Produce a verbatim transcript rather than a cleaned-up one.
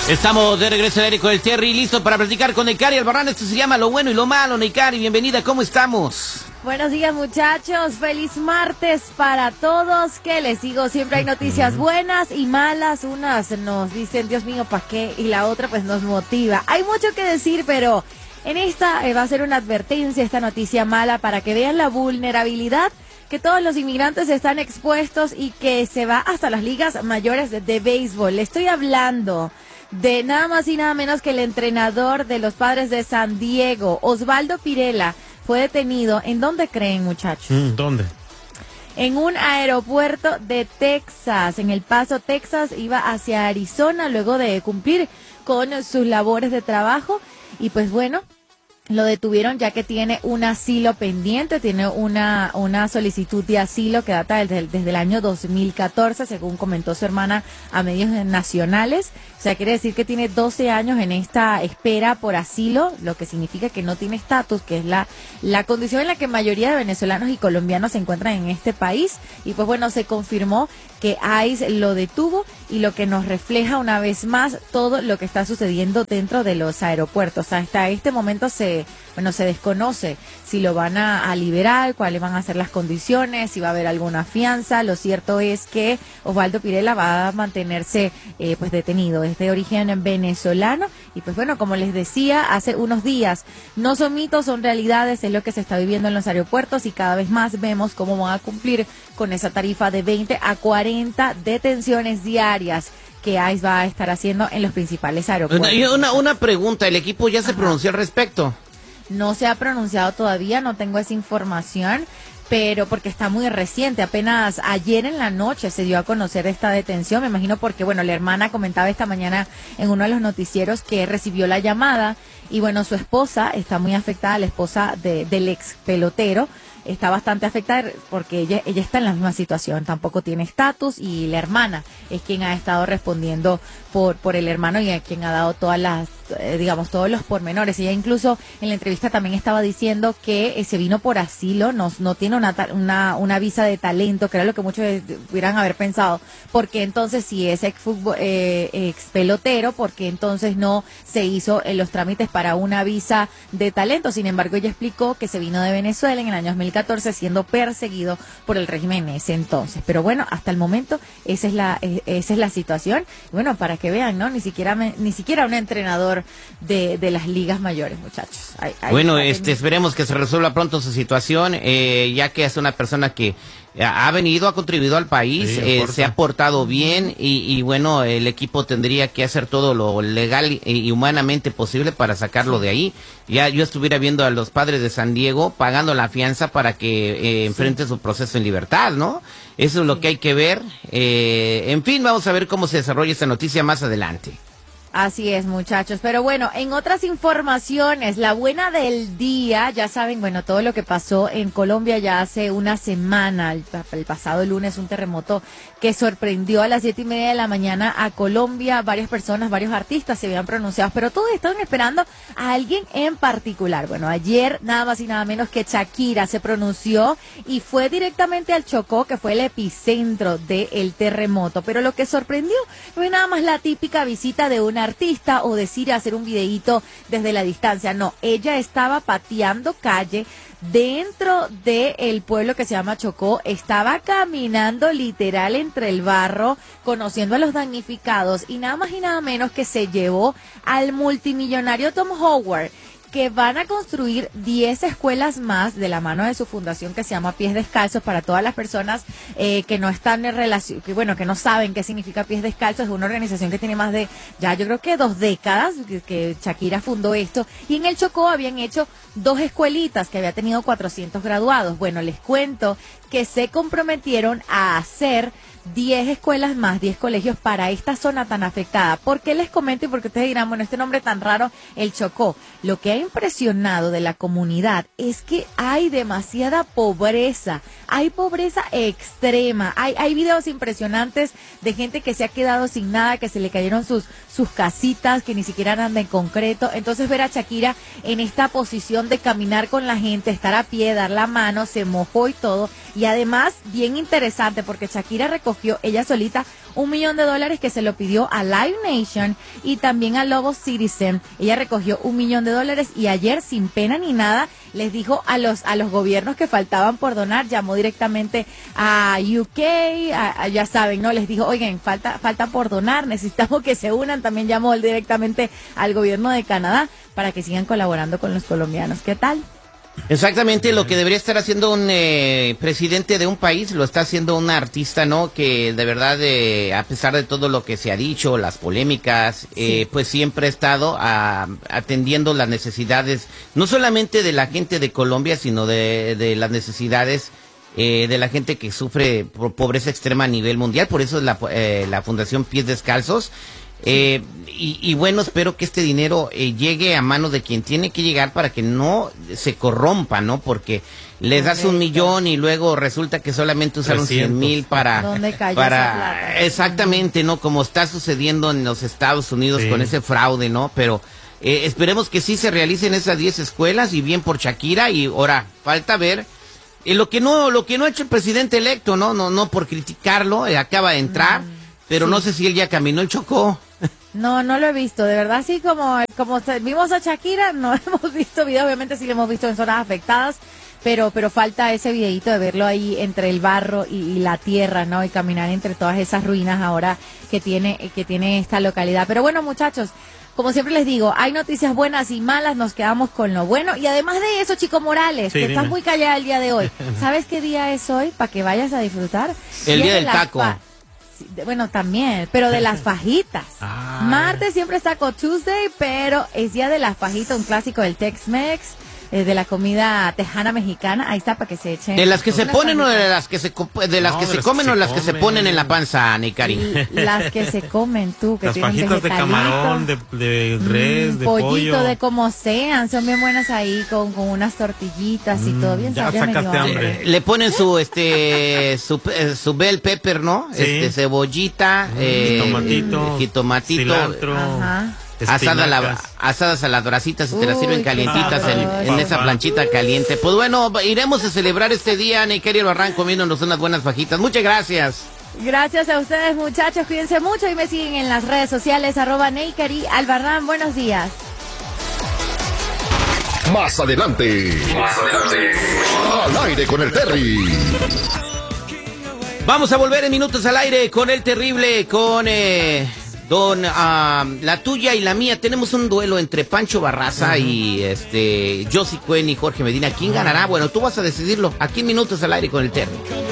Estamos de regreso, Erico del Terry, listo para platicar con Neikari Albarrán. Esto se llama Lo Bueno y Lo Malo. Neikari, bienvenida, ¿cómo estamos? Buenos días, muchachos, feliz martes para todos. ¿Qué les digo? Siempre hay noticias buenas y malas. Unas nos dicen, Dios mío, ¿para qué? Y la otra pues nos motiva. Hay mucho que decir, pero en esta eh, va a ser una advertencia, esta noticia mala, para que vean la vulnerabilidad que todos los inmigrantes están expuestos y que se va hasta las ligas mayores de, de béisbol. Le estoy hablando de nada más y nada menos que el entrenador de los Padres de San Diego, Osvaldo Pirela, fue detenido. ¿En dónde creen, muchachos? Mm, ¿Dónde? En un aeropuerto de Texas, en El Paso, Texas. Iba hacia Arizona luego de cumplir con sus labores de trabajo y pues bueno, lo detuvieron ya que tiene un asilo pendiente, tiene una una solicitud de asilo que data desde, desde el año dos mil catorce, según comentó su hermana a medios nacionales. O sea, quiere decir que tiene doce años en esta espera por asilo, lo que significa que no tiene estatus, que es la, la condición en la que mayoría de venezolanos y colombianos se encuentran en este país. Y pues bueno, se confirmó que ICE lo detuvo y lo que nos refleja una vez más todo lo que está sucediendo dentro de los aeropuertos. Hasta este momento se bueno se desconoce si lo van a, a liberar, cuáles van a ser las condiciones, si va a haber alguna fianza. Lo cierto es que Osvaldo Pirela va a mantenerse eh, pues detenido. Es de origen venezolano y pues bueno, como les decía hace unos días, no son mitos, son realidades, es lo que se está viviendo en los aeropuertos y cada vez más vemos cómo van a cumplir con esa tarifa de veinte a cuarenta detenciones diarias que ICE va a estar haciendo en los principales aeropuertos. Una, una, una pregunta, ¿el equipo ya se Ajá. pronunció al respecto? No se ha pronunciado todavía, no tengo esa información, pero porque está muy reciente, apenas ayer en la noche se dio a conocer esta detención, me imagino porque, bueno, la hermana comentaba esta mañana en uno de los noticieros que recibió la llamada y, bueno, su esposa está muy afectada, la esposa de, del ex pelotero, está bastante afectada porque ella ella está en la misma situación, tampoco tiene estatus y la hermana es quien ha estado respondiendo por por el hermano y a quien ha dado todas las, eh, digamos, todos los pormenores. Ella incluso en la entrevista también estaba diciendo que eh, se vino por asilo, no, no tiene una, una una visa de talento, que era lo que muchos hubieran haber pensado, porque entonces si es ex, fútbol, eh, ex pelotero, porque entonces no se hizo eh, los trámites para una visa de talento. Sin embargo, ella explicó que se vino de Venezuela en el año dos mil catorce siendo perseguido por el régimen en ese entonces. Pero bueno, hasta el momento esa es la esa es la situación. Bueno, para que vean, ¿no? Ni siquiera ni siquiera un entrenador de, de las ligas mayores, muchachos. Hay, hay, bueno, hay, este, esperemos que se resuelva pronto su situación, eh, ya que es una persona que ha venido, ha contribuido al país, sí, eh, se ha portado bien y, y bueno, el equipo tendría que hacer todo lo legal y, y humanamente posible para sacarlo de ahí. Ya yo estuviera viendo a los Padres de San Diego pagando la fianza para que eh, enfrente sí. su proceso en libertad, ¿no? Eso es lo sí. que hay que ver. Eh, en fin, vamos a ver cómo se desarrolla esta noticia más adelante. Así es, muchachos. Pero bueno, en otras informaciones, la buena del día, ya saben, bueno, todo lo que pasó en Colombia ya hace una semana, el, el pasado lunes, un terremoto que sorprendió a las siete y media de la mañana a Colombia. Varias personas, varios artistas se habían pronunciado, pero todos estaban esperando a alguien en particular. Bueno, ayer nada más y nada menos que Shakira se pronunció y fue directamente al Chocó, que fue el epicentro del terremoto. Pero lo que sorprendió fue nada más la típica visita de una artista o decir hacer un videíto desde la distancia. No, ella estaba pateando calle dentro del pueblo que se llama Chocó, estaba caminando literal entre el barro, conociendo a los damnificados y nada más y nada menos que se llevó al multimillonario Tom Howard, que van a construir diez escuelas más de la mano de su fundación que se llama Pies Descalzos para todas las personas eh, que no están en relación, que bueno, que no saben qué significa Pies Descalzos. Es una organización que tiene más de, ya yo creo que dos décadas que, que Shakira fundó esto, y en el Chocó habían hecho dos escuelitas que había tenido cuatrocientos graduados. Bueno, les cuento que se comprometieron a hacer diez escuelas más, diez colegios para esta zona tan afectada. ¿Por qué les comento? Y porque ustedes dirán, bueno, este nombre tan raro, el Chocó. Lo que ha impresionado de la comunidad es que hay demasiada pobreza, hay pobreza extrema, hay, hay videos impresionantes de gente que se ha quedado sin nada, que se le cayeron sus, sus casitas, que ni siquiera eran de concreto. Entonces ver a Shakira en esta posición de caminar con la gente, estar a pie, dar la mano, se mojó y todo, Y además, bien interesante, porque Shakira recogió ella solita un millón de dólares que se lo pidió a Live Nation y también a Lobo Citizen. Ella recogió un millón de dólares y ayer, sin pena ni nada, les dijo a los a los gobiernos que faltaban por donar, llamó directamente a U K, a, a, ya saben, ¿no? Les dijo, oigan, falta falta por donar, necesitamos que se unan. También llamó directamente al gobierno de Canadá para que sigan colaborando con los colombianos. ¿Qué tal? Exactamente, lo que debería estar haciendo un eh, presidente de un país, lo está haciendo una artista, ¿no? Que de verdad, eh, a pesar de todo lo que se ha dicho, las polémicas, eh, sí. pues siempre ha estado a, atendiendo las necesidades, no solamente de la gente de Colombia, sino de, de las necesidades eh, de la gente que sufre pobreza extrema a nivel mundial. Por eso es la, eh, la Fundación Pies Descalzos. Eh, y, y bueno, espero que este dinero eh, llegue a manos de quien tiene que llegar para que no se corrompa, ¿no? Porque les das un millón y luego resulta que solamente usaron cien mil para... ¿Dónde cayó para esa plata? Exactamente, ¿no? Como está sucediendo en los Estados Unidos sí. con ese fraude, ¿no? Pero eh, esperemos que sí se realicen esas diez escuelas y bien por Shakira. Y ahora, falta ver eh, lo que no lo que no ha hecho el presidente electo, ¿no? No, no por criticarlo, eh, acaba de entrar, mm, pero sí. no sé si él ya caminó el Chocó. No, no lo he visto, de verdad, sí, como, como vimos a Shakira, no hemos visto video, obviamente sí lo hemos visto en zonas afectadas, pero pero falta ese videíto de verlo ahí entre el barro y, y la tierra, ¿no? Y caminar entre todas esas ruinas ahora que tiene, que tiene esta localidad. Pero bueno, muchachos, como siempre les digo, hay noticias buenas y malas, nos quedamos con lo bueno. Y además de eso, Chico Morales, sí, que dime. Estás muy callada el día de hoy, ¿sabes qué día es hoy? Para que vayas a disfrutar. El día del taco. Bueno, también, pero de las fajitas. Ah. Martes siempre es Taco Tuesday, pero es día de las fajitas, un clásico del Tex-Mex, eh, de la comida tejana mexicana. Ahí está para que se echen. ¿De las que se ponen o de las que se de las no, que se comen o las que se ponen en la panza, Nicari? Las que se comen, tú, que las tienen fajitas de camarón, de, de res, mm, de pollito, pollo. de como sean, son bien buenas ahí con, con unas tortillitas mm, y todo bien. Ya sacaste hambre. Le ponen su este su, su bell pepper, ¿no? Sí. Este cebollita, mm, eh, jitomatito, jitomatito, cilantro. Ajá. Asada la, asadas a las bracitas y te las sirven calientitas en, en esa planchita caliente. Pues bueno, iremos a celebrar este día, Neikari Albarrán, comiéndonos unas buenas fajitas. Muchas gracias. Gracias a ustedes, muchachos. Cuídense mucho y me siguen en las redes sociales, arroba Neikari Albarrán. Buenos días. Más adelante. Más adelante. Al aire con el Terry. Vamos a volver en minutos al aire con el terrible, con... Eh... Don, uh, la tuya y la mía, tenemos un duelo entre Pancho Barraza uh-huh. y este Josie Cuen y Jorge Medina. ¿Quién ganará? Bueno, tú vas a decidirlo. Aquí en Minutos al Aire con el Terry.